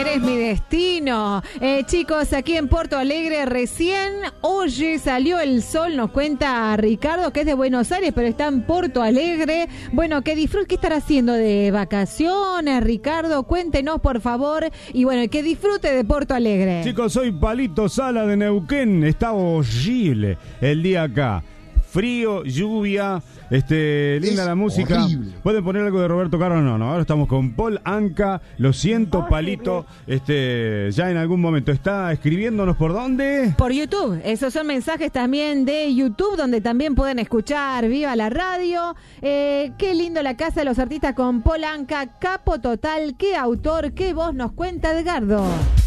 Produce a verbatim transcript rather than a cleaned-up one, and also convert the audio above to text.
eres mi destino. Eh, chicos, aquí en Porto Alegre recién, oye, salió el sol, nos cuenta Ricardo, que es de Buenos Aires, pero está en Porto Alegre. Bueno, que disfrute, ¿qué estará haciendo de vacaciones, Ricardo? Cuéntenos, por favor. Y bueno, que disfrute de Porto Alegre. Chicos, soy Palito Sala de Neuquén. Está horrible el día acá. Frío, lluvia, este, linda Es la música. horrible. ¿Pueden poner algo de Roberto Carlos? No, no, ahora estamos con Paul Anka. Lo siento, Palito. Este, ya en algún momento está escribiéndonos por dónde. Por YouTube. Esos son mensajes también de YouTube, donde también pueden escuchar Viva la Radio. Eh, qué lindo la Casa de los Artistas con Paul Anka. Capo total. Qué autor, qué voz nos cuenta Edgardo.